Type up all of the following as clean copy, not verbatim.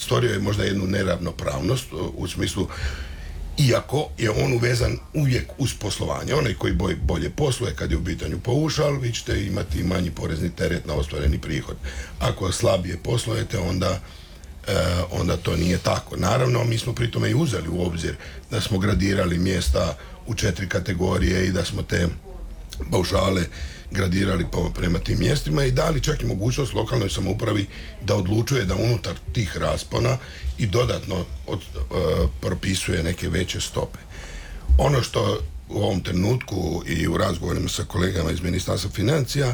stvorio je možda jednu neravnopravnost u smislu, iako je on uvezan uvijek uz poslovanje. Onaj koji bolje posluje kad je u pitanju paušal, vi ćete imati manji porezni teret na ostvareni prihod. Ako slabije poslujete, onda to nije tako. Naravno, mi smo pri tome i uzeli u obzir da smo gradirali mjesta u 4 kategorije i da smo te paušale gradirali prema tim mjestima i dali čak i mogućnost lokalnoj samoupravi da odlučuje da unutar tih raspona i dodatno propisuje neke veće stope. Ono što u ovom trenutku i u razgovorima sa kolegama iz Ministarstva financija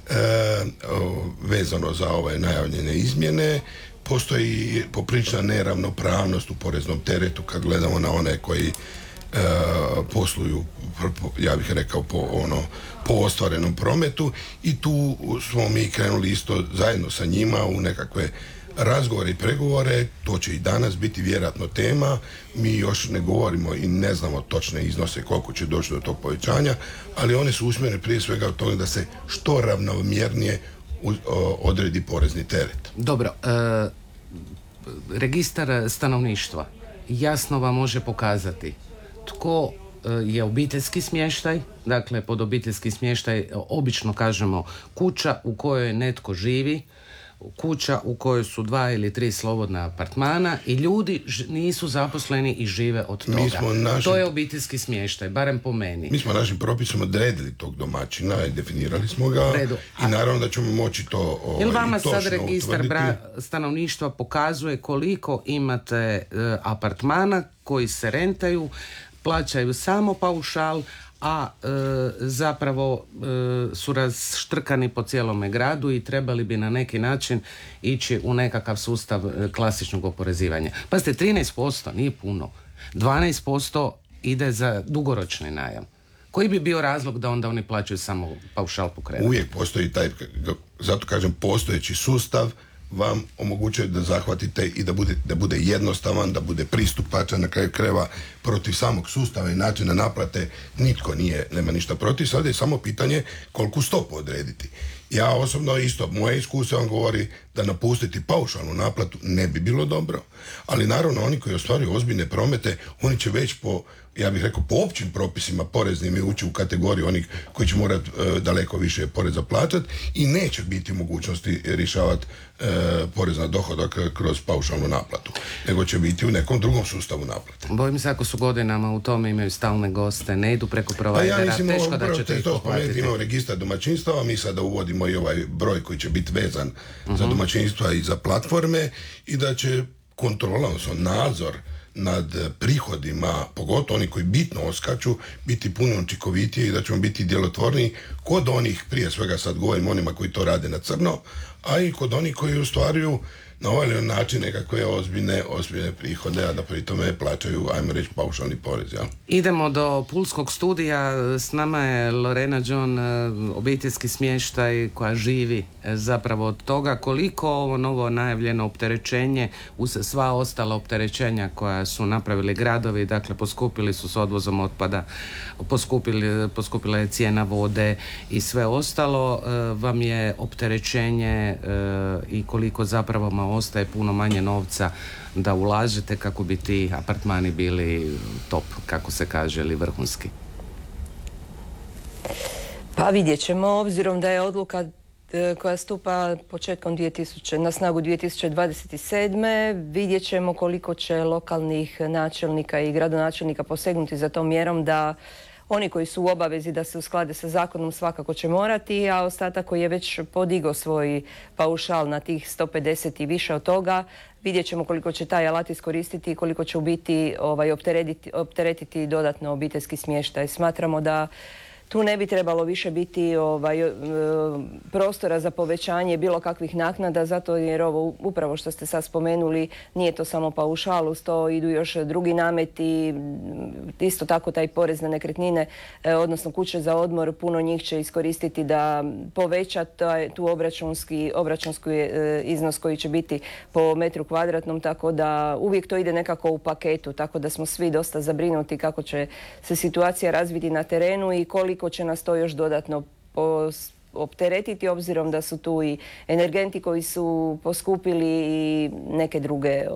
vezano za ove najavljene izmjene, postoji poprilična neravnopravnost u poreznom teretu kad gledamo na one koji posluju, ja bih rekao, po ostvarenom prometu, i tu smo mi krenuli isto zajedno sa njima u nekakve razgovore i pregovore. To će i danas biti vjerojatno tema. Mi još ne govorimo i ne znamo točne iznose koliko će doći do tog povećanja, ali one su usmjerene prije svega od toga da se što ravnomjernije odredi porezni teret. Dobro, registar stanovništva jasno vam može pokazati tko je obiteljski smještaj. Dakle, pod obiteljski smještaj obično kažemo kuća u kojoj netko živi, kuća u kojoj su 2 ili 3 slobodna apartmana i ljudi nisu zaposleni i žive od toga. To je obiteljski smještaj, barem po meni. Mi smo našim propisom odredili tog domaćina i definirali smo ga i naravno da ćemo moći to jel vama sad registar stanovništva pokazuje koliko imate apartmana koji se rentaju, plaćaju samo paušal, a zapravo su raštrkani po cijelome gradu i trebali bi na neki način ići u nekakav sustav klasičnog oporezivanja. Pazite, 13% nije puno. 12% ide za dugoročni najam. Koji bi bio razlog da onda oni plaćaju samo paušal po krevetu? Uvijek postoji taj, zato kažem, postojeći sustav vam omogućuje da zahvatite i da bude jednostavan, da bude pristupačan. Na kraju krajeva protiv samog sustava i načina naplate nitko nema ništa protiv. Sad je samo pitanje koliku stopu odrediti. Ja osobno isto, moje iskustvo vam govori da napustiti paušalnu naplatu ne bi bilo dobro, ali naravno oni koji ostvaruju ozbiljne promete, oni će već ja bih rekao, po općim propisima poreznim ući u kategoriju onih koji će morati daleko više poreza plaćati i neće biti u mogućnosti rješavati porez na dohodak kroz paušalnu naplatu, nego će biti u nekom drugom sustavu naplate. Bojim se ako su godinama u tome, imaju stalne goste, ne idu preko provajdera, teško da ćete ih pohvatiti. Imamo registar domaćinstava, mi sada uvodimo i ovaj broj koji će biti vezan za domaćinstva i za platforme i da će kontrola, odnosno nadzor nad prihodima, pogotovo oni koji bitno oskaču, biti puno učinkovitiji i da ćemo biti djelotvorniji kod onih, prije svega sad govorim onima koji to rade na crno, a i kod onih koji ostvaruju na ovaj način nekakve ozbiljne prihode, a da pri tome plaćaju, ajmo reći, paušalni porez. Ja? Idemo do Pulskog studija. S nama je Lorena John, obiteljski smještaj koja živi zapravo od toga. Koliko ovo novo najavljeno opterećenje uz sva ostala opterećenja koja su napravili gradovi, dakle poskupili su s odvozom otpada, poskupila je cijena vode i sve ostalo, vam je opterećenje i koliko zapravo ostaje puno manje novca da ulažete kako bi ti apartmani bili top, kako se kaže, ili vrhunski? Pa vidjet ćemo, obzirom da je odluka koja stupa početkom na snagu 2027. Vidjet ćemo koliko će lokalnih načelnika i gradonačelnika posegnuti za tom mjerom da oni koji su u obavezi da se usklade sa zakonom svakako će morati, a ostatak koji je već podigao svoj paušal na tih 150 i više od toga, vidjet ćemo koliko će taj alat iskoristiti i koliko će u biti opteretiti dodatno obiteljski smještaj. Smatramo da tu ne bi trebalo više biti prostora za povećanje bilo kakvih naknada, zato jer ovo upravo što ste sad spomenuli, nije to samo paušal, uz to idu još drugi nameti, isto tako taj porez na nekretnine, odnosno kuće za odmor, puno njih će iskoristiti da poveća tu obračunski iznos koji će biti po metru kvadratnom, tako da uvijek to ide nekako u paketu, tako da smo svi dosta zabrinuti kako će se situacija razviti na terenu i koliko će nas to još dodatno opteretiti, obzirom da su tu i energenti koji su poskupili i neke druge